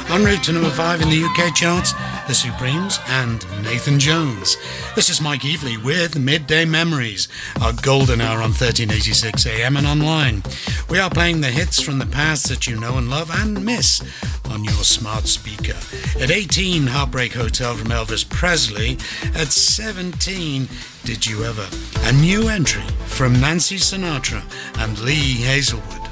En route to number 5 in the UK charts, The Supremes and Nathan Jones. This is Mike Eveley with Midday Memories, our golden hour on 1386 AM and online. We are playing the hits from the past that you know and love and miss on your smart speaker. At 18, Heartbreak Hotel from Elvis Presley. At 17, Did You Ever? A new entry from Nancy Sinatra and Lee Hazelwood.